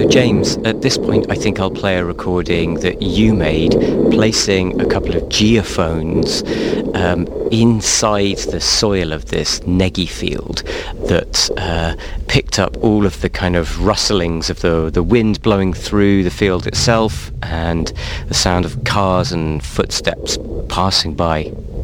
James, at this point I think I'll play a recording that you made placing a couple of geophones inside the soil of this neggy field that picked up all of the kind of rustlings of the wind blowing through the field itself and the sound of cars and footsteps passing by.